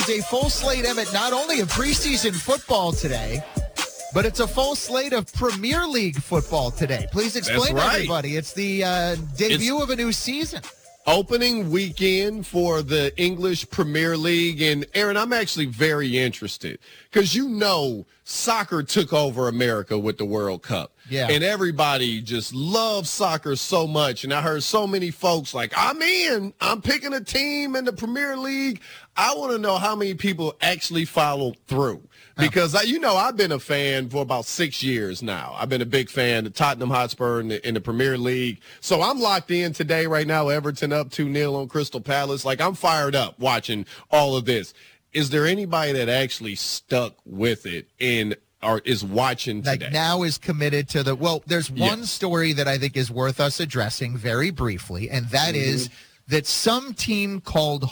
a full slate, Emmett, not only of preseason football today, but it's a full slate of Premier League football today. Please explain to everybody. It's the debut of a new season. Opening weekend for the English Premier League. And, Aaron, I'm actually very interested because, soccer took over America with the World Cup. Yeah. And everybody just loves soccer so much. And I heard so many folks like, I'm picking a team in the Premier League. I want to know how many people actually followed through. Because, I've been a fan for about 6 years now. I've been a big fan of Tottenham Hotspur in the Premier League. So I'm locked in today right now. Everton up 2-0 on Crystal Palace. Like, I'm fired up watching all of this. Is there anybody that actually stuck with it or is watching today? Like now is committed to there's one story that I think is worth us addressing very briefly, and that is that some team called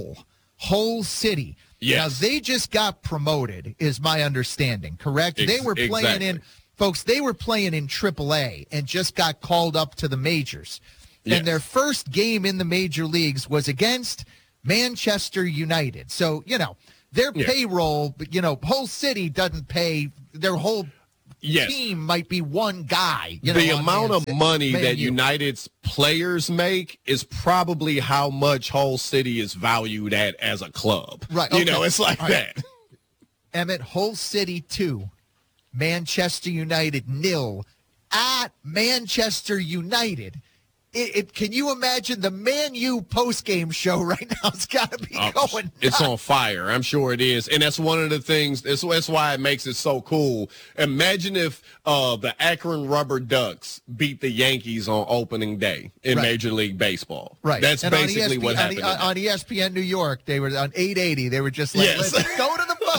Hull City. Yes. Now, they just got promoted, is my understanding, correct? They were playing they were playing in AAA and just got called up to the majors. Yes. And their first game in the major leagues was against Manchester United. So, their payroll, Hull City doesn't pay their whole team might be one guy. The amount of money that United's players make is probably how much Hull City is valued at as a club. Right. Okay. It's like that. Emmett, Hull City 2, Manchester United 0 at Manchester United. Can you imagine the Man U post-game show right now? It's got to be going nuts. It's on fire. I'm sure it is. And that's one of the things. That's why it makes it so cool. Imagine if the Akron Rubber Ducks beat the Yankees on opening day in Major League Baseball. Right. That's and basically what happened. On ESPN New York, they were on 880. They were just like, let's go to the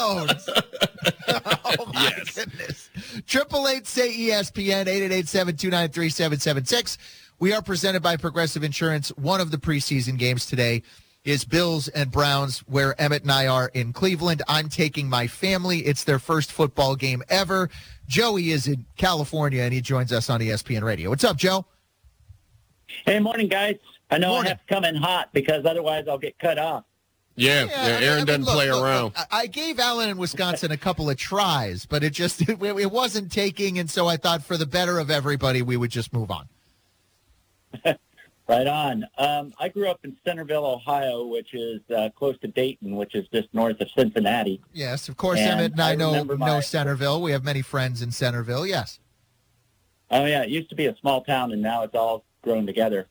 phones. Oh, my goodness. 888-SAY-ESPN, 888-729-3776. We are presented by Progressive Insurance. One of the preseason games today is Bills and Browns, where Emmett and I are in Cleveland. I'm taking my family. It's their first football game ever. Joey is in California, and he joins us on ESPN Radio. What's up, Joe? Hey, morning, guys. I know I have to come in hot because otherwise I'll get cut off. Yeah, Aaron doesn't play around. I gave Allen in Wisconsin a couple of tries, but it wasn't taking, and so I thought for the better of everybody, we would just move on. Right on. I grew up in Centerville, Ohio, which is close to Dayton, which is just north of Cincinnati. Yes, of course, Emmett and I know Centerville. We have many friends in Centerville, yes. Oh, yeah. It used to be a small town, and now it's all grown together.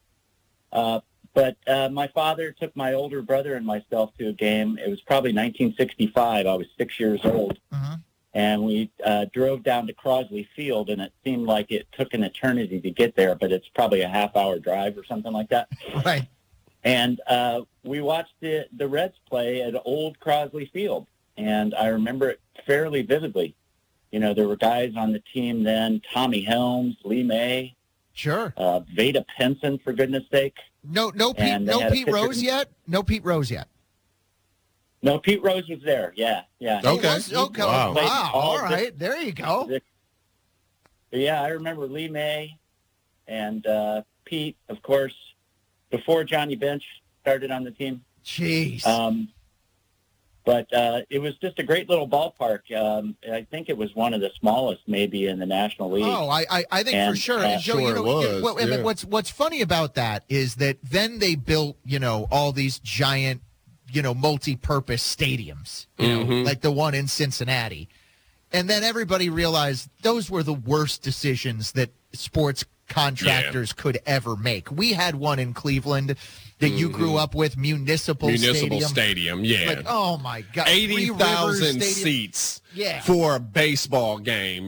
But my father took my older brother and myself to a game. It was probably 1965. I was 6 years old. Mm-hmm. And we drove down to Crosley Field, and it seemed like it took an eternity to get there, but it's probably a half-hour drive or something like that. Right. And we watched the Reds play at Old Crosley Field, and I remember it fairly vividly. There were guys on the team then, Tommy Helms, Lee May. Sure. Vada Pinson, for goodness sake. No Pete Rose yet? No Pete Rose yet. No, Pete Rose was there. Yeah. Okay. Wow. All right. There you go. Yeah, I remember Lee May and Pete, of course, before Johnny Bench started on the team. Jeez. But it was just a great little ballpark. I think it was one of the smallest maybe in the National League. Oh, I think for sure. And Joe, it was. What's funny about that is that then they built, all these giant multi-purpose stadiums, like the one in Cincinnati. And then everybody realized those were the worst decisions that sports contractors could ever make. We had one in Cleveland that you grew up with, Municipal Stadium. Yeah. Like, oh, my God. 80,000 seats for a baseball game.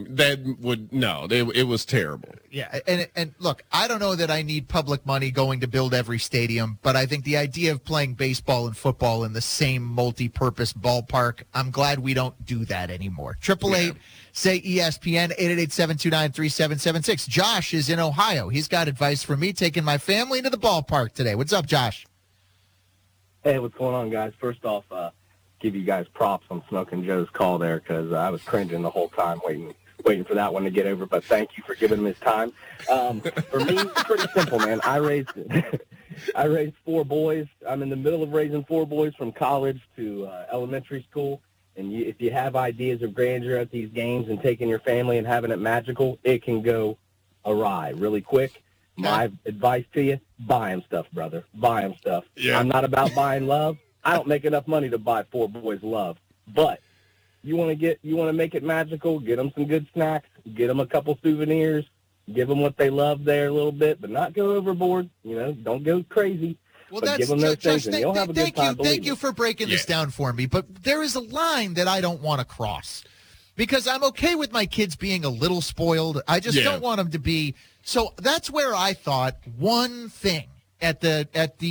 It was terrible. Yeah, and look, I don't know that I need public money going to build every stadium, but I think the idea of playing baseball and football in the same multi-purpose ballpark, I'm glad we don't do that anymore. 888-SAY-ESPN, 888-729-3776. Josh is in Ohio. He's got advice for me, taking my family to the ballpark today. What's up, Josh? Hey, what's going on, guys? First off, give you guys props on Smoking Joe's call there because I was cringing the whole time waiting for that one to get over, but thank you for giving him his time. For me, it's pretty simple, man. I raised I raised 4 boys. I'm in the middle of raising 4 boys from college to elementary school. And if you have ideas of grandeur at these games and taking your family and having it magical, it can go awry really quick. My advice to you, buy them stuff, brother. Buy them stuff. Yeah. I'm not about buying love. I don't make enough money to buy 4 boys love. But you want to make it magical, get them some good snacks, get them a couple souvenirs, give them what they love there a little bit, but not go overboard. Don't go crazy. Well, but that's give them those Josh, things, and you'll have a good time. Thank you for breaking this down for me. But there is a line that I don't want to cross because I'm okay with my kids being a little spoiled. I just don't want them to be. So that's where I thought one thing at the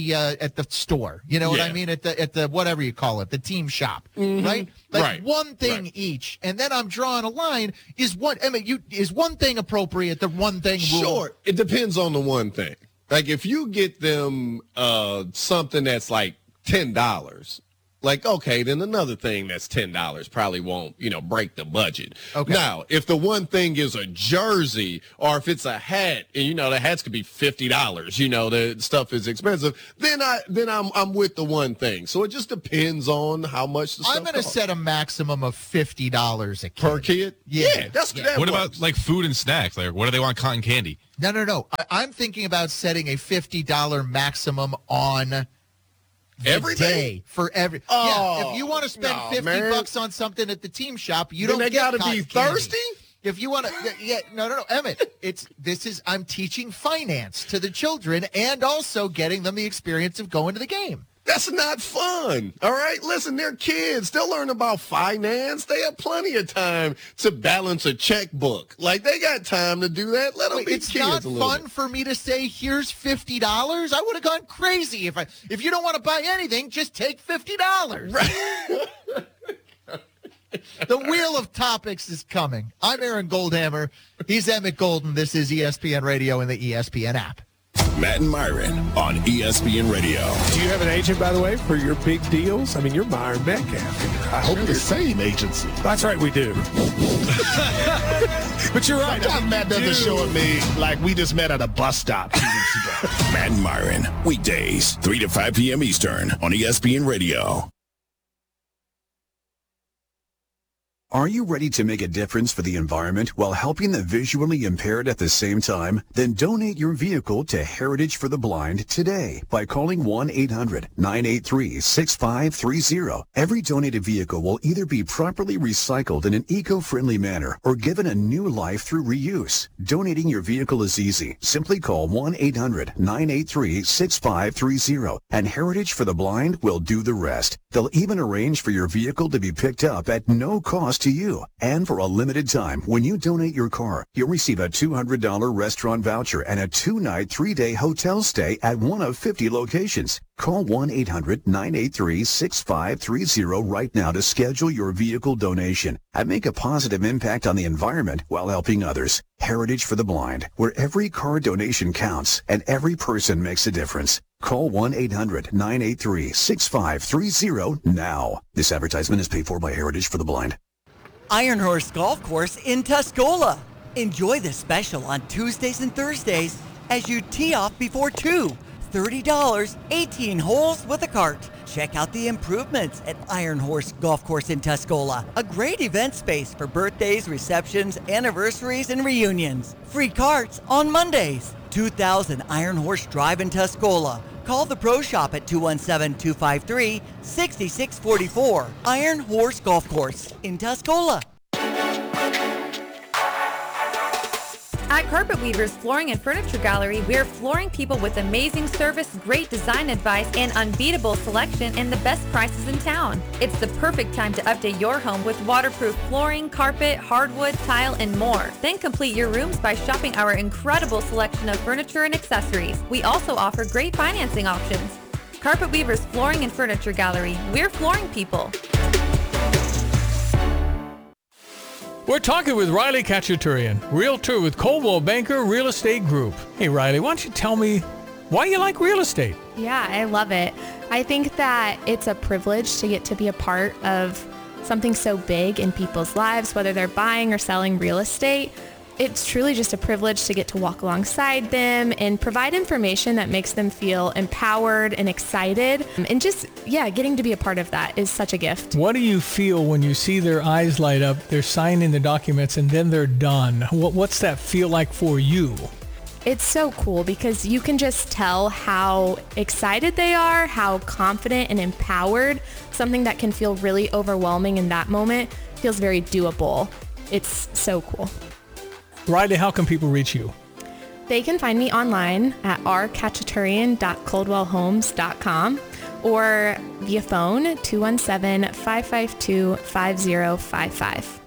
store. You know what I mean? At the whatever you call it, the team shop, right? Like one thing each, and then I'm drawing a line. Is one thing appropriate? The one thing rule? Sure, it depends on the one thing. Like if you get them something that's like $10, like, okay, then another thing that's $10 probably won't, break the budget. Okay. Now, if the one thing is a jersey or if it's a hat, and the hats could be $50, the stuff is expensive, then I'm with the one thing. So it just depends on how much the stuff I'm going to costs. set a maximum of $50 a kid. Per kid? Yeah. That what works. about like food and snacks? Like, what do they want? Cotton candy? No. I'm thinking about setting a $50 maximum on everything day for every. If you want to spend $50 on something at the team shop, you then don't they get gotta be cotton candy. thirsty. If you want to, no, Emmett. I'm teaching finance to the children and also getting them the experience of going to the game. That's not fun. All right? Listen, they're kids. They'll learn about finance. They have plenty of time to balance a checkbook. Like, they got time to do that. Let them be It's kids not a little fun bit. for me to say, here's $50. I would have gone crazy if you don't want to buy anything, just take $50. Right. The wheel of topics is coming. I'm Aaron Goldhammer. He's Emmett Golden. This is ESPN Radio and the ESPN app. Matt and Myron on ESPN Radio. Do you have an agent, by the way, for your big deals? I mean, you're Myron Metcalf. I hope the same agency. That's right, we do. But you're right. Sometimes Matt doesn't show at me like we just met at a bus stop 2 weeks ago. Matt and Myron, weekdays, 3 to 5 p.m. Eastern on ESPN Radio. Are you ready to make a difference for the environment while helping the visually impaired at the same time? Then donate your vehicle to Heritage for the Blind today by calling 1-800-983-6530. Every donated vehicle will either be properly recycled in an eco-friendly manner or given a new life through reuse. Donating your vehicle is easy. Simply call 1-800-983-6530 and Heritage for the Blind will do the rest. They'll even arrange for your vehicle to be picked up at no cost to you. And for a limited time, when you donate your car, you'll receive a $200 restaurant voucher and a 2-night, 3-day hotel stay at one of 50 locations. Call 1-800-983-6530 right now to schedule your vehicle donation and make a positive impact on the environment while helping others. Heritage for the Blind, where every car donation counts and every person makes a difference. Call 1-800-983-6530 now. This advertisement is paid for by Heritage for the Blind. Iron Horse Golf Course in Tuscola. Enjoy the special on Tuesdays and Thursdays as you tee off before 2. $30, 18 holes with a cart. Check out the improvements at Iron Horse Golf Course in Tuscola. A great event space for birthdays, receptions, anniversaries, and reunions. Free carts on Mondays. 2000 Iron Horse Drive in Tuscola. Call the Pro Shop at 217-253-6644. Iron Horse Golf Course in Tuscola. At Carpet Weavers Flooring and Furniture Gallery, we're flooring people with amazing service, great design advice, and unbeatable selection and the best prices in town. It's the perfect time to update your home with waterproof flooring, carpet, hardwood, tile, and more. Then complete your rooms by shopping our incredible selection of furniture and accessories. We also offer great financing options. Carpet Weavers Flooring and Furniture Gallery, we're flooring people. We're talking with Riley Kachaturian, realtor with Coldwell Banker Real Estate Group. Hey, Riley, why don't you tell me why you like real estate? Yeah, I love it. I think that it's a privilege to get to be a part of something so big in people's lives, whether they're buying or selling real estate. it's truly just a privilege to get to walk alongside them and provide information that makes them feel empowered and excited. And just, getting to be a part of that is such a gift. What do you feel when you see their eyes light up, they're signing the documents, and then they're done? What's that feel like for you? It's so cool because you can just tell how excited they are, how confident and empowered. Something that can feel really overwhelming in that moment feels very doable. It's so cool. Riley, how can people reach you? They can find me online at rkhatchaturian.coldwellhomes.com or via phone 217-552-5055.